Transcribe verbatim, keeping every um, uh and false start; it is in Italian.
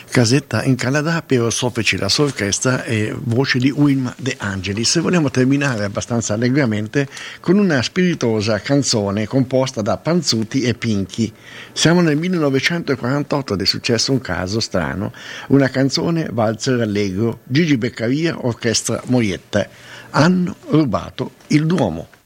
Casetta in Canada per soffici la sua orchestra e voce di Wilma De Angelis. Vogliamo terminare abbastanza allegramente con una spiritosa canzone composta da Panzuti e Pinchi. Siamo nel millenovecentoquarantotto ed è successo un caso strano, una canzone valzer allegro, Gigi Beccaria, orchestra Moiette. Hanno rubato il Duomo.